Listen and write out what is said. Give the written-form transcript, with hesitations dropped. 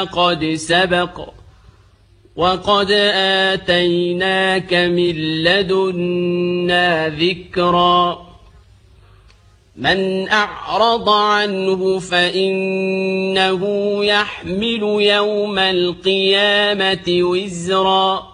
قد سبق وقد آتيناك من لدنا ذكرا من أعرض عنه فإنه يحمل يوم القيامة وزرا